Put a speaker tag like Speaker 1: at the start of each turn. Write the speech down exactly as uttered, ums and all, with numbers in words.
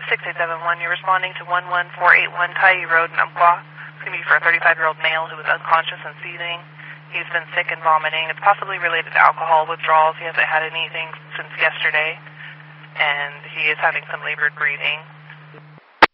Speaker 1: six eight seven one, you're responding to one one four eight one Taiyi Road in Umpqua. It's going to be for a thirty-five-year-old male who was unconscious and seething. He's been sick and vomiting. It's possibly related to alcohol withdrawals. He hasn't had anything since yesterday, and he is having some labored breathing.